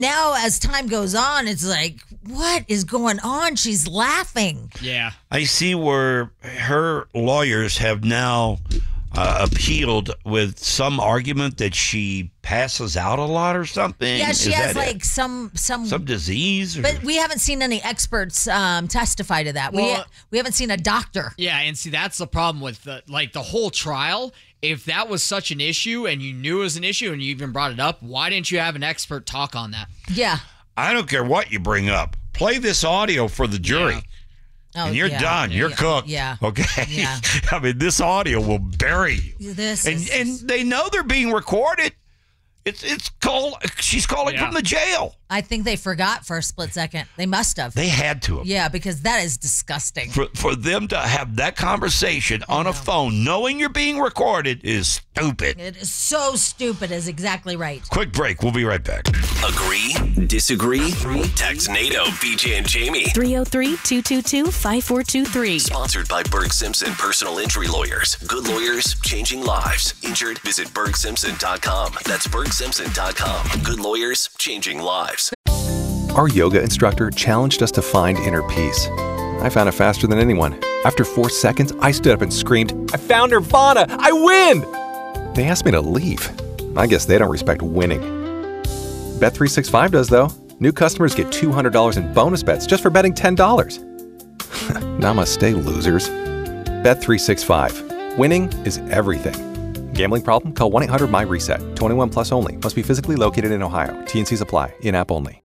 now as time goes on, it's like, what is going on? She's laughing. Yeah. I see where her lawyers have now appealed with some argument that she passes out a lot or something. Yeah, she Is has that like it? some disease. Or? But we haven't seen any experts testify to that. Well, we haven't seen a doctor. Yeah, and see, that's the problem with the whole trial. If that was such an issue and you knew it was an issue and you even brought it up, why didn't you have an expert talk on that? Yeah. I don't care what you bring up. Play this audio for the jury. Yeah. Oh, And you're done. You're cooked. Yeah. Okay. Yeah. I mean, this audio will bury you. And they know they're being recorded. It's called. She's calling from the jail. I think they forgot for a split second. They must have. They had to have. Yeah, because that is disgusting. For them to have that conversation on a phone, knowing you're being recorded, is stupid. It is so stupid. Is exactly right. Quick break. We'll be right back. Agree? Disagree? Text NATO, BJ and Jamie. 303-222-5423. Sponsored by Berg Simpson Personal Injury Lawyers. Good lawyers, changing lives. Injured? Visit BergSimpson.com. That's BergSimpson.com. Good lawyers, changing lives. Our yoga instructor challenged us to find inner peace. I found it faster than anyone. After 4 seconds, I stood up and screamed, "I found Nirvana! I win!" They asked me to leave. I guess they don't respect winning. Bet365 does, though. New customers get $200 in bonus bets just for betting $10. Namaste, losers. Bet365. Winning is everything. Gambling problem? Call 1-800-MY-RESET. 21 plus only. Must be physically located in Ohio. T&Cs apply. In-app only.